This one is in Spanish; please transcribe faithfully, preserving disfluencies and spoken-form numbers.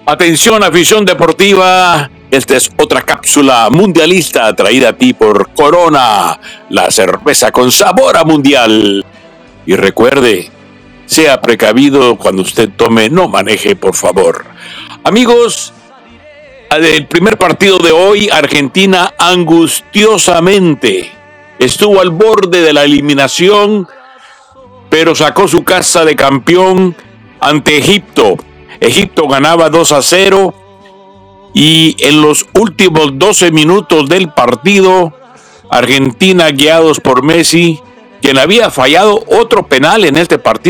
Atención, afición deportiva. Esta es otra cápsula mundialista traída a ti por Corona, la cerveza con sabor a mundial. Y recuerde, sea precavido cuando usted tome, no maneje, por favor. Amigos, el primer partido de hoy, Argentina angustiosamente estuvo al borde de la eliminación, pero sacó su casa de campeón ante Egipto. Egipto ganaba dos a cero y en los últimos doce minutos del partido, Argentina, guiados por Messi, quien había fallado otro penal en este partido,